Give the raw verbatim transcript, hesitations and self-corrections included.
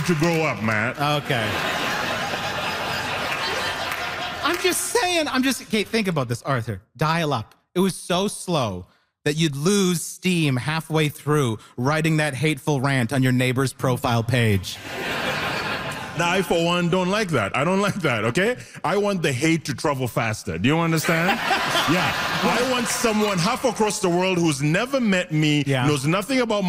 to grow up, man. Okay. I'm just saying, I'm just, okay, think about this, Arthur. Dial up. It was so slow that you'd lose steam halfway through writing that hateful rant on your neighbor's profile page. Now, I, for one, don't like that. I don't like that, okay? I want the hate to travel faster. Do you understand? Yeah. I want someone half across the world who's never met me, yeah. knows nothing about